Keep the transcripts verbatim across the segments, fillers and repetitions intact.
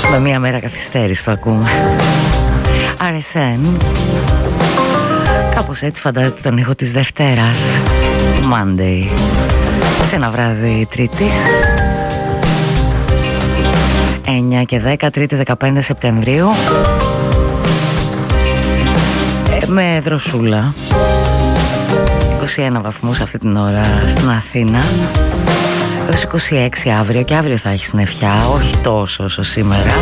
Με μία μέρα καθυστέρηση το ακούμε. αρ ες εν. Κάπως έτσι φαντάζεται τον ήχο της Δευτέρας, Monday, σε ένα βράδυ Τρίτης, εννιά και δέκα, Τρίτη δεκαπέντε Σεπτεμβρίου, ε, με δροσούλα. είκοσι ένα βαθμούς αυτή την ώρα στην Αθήνα, έως είκοσι έξι αύριο, και αύριο θα έχει συννεφιά, όχι τόσο όσο σήμερα,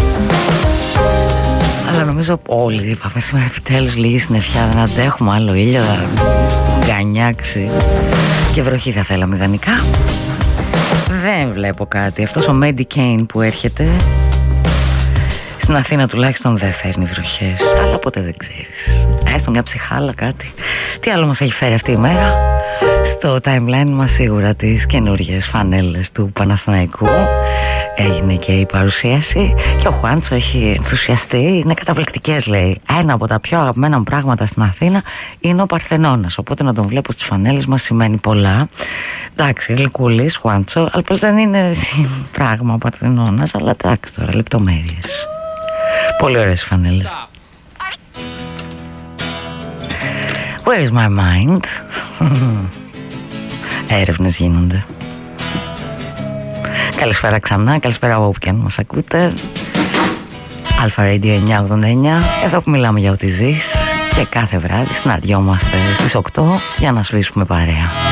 αλλά νομίζω όλοι είπαμε σήμερα επιτέλους λίγη συννεφιά, δεν αντέχουμε άλλο ήλιο, θα γκανιάξει, και βροχή θα θέλαμε ιδανικά. Δεν βλέπω κάτι. Αυτός ο Mandy Kane που έρχεται στην Αθήνα τουλάχιστον δεν φέρνει βροχές, αλλά ποτέ δεν ξέρεις. Έστω μια ψυχάλα, κάτι. Τι άλλο μας έχει φέρει αυτή η μέρα? Στο timeline μας σίγουρα τις καινούργιες φανέλες του Παναθηναϊκού. Έγινε και η παρουσίαση και ο Χουάντσο έχει ενθουσιαστεί. Είναι καταπληκτικές, λέει. Ένα από τα πιο αγαπημένα μου πράγματα στην Αθήνα είναι ο Παρθενώνας. Οπότε να τον βλέπω στις φανέλες μας σημαίνει πολλά. Εντάξει, γλυκούλης, Χουάντσο, αλλά δεν είναι πράγμα ο Παρθενώνας. Αλλά εντάξει τώρα, λεπτομέρειες. Πολύ ωραίες φανέλες. Where is my mind? Έρευνες γίνονται. Καλησπέρα ξανά, καλησπέρα από όπου και αν μας ακούτε. Αλφα Radio εννιακόσια ογδόντα εννιά, εδώ που μιλάμε για ό,τι ζεις, και κάθε βράδυ συναντιόμαστε στις οκτώ για να σβήσουμε παρέα.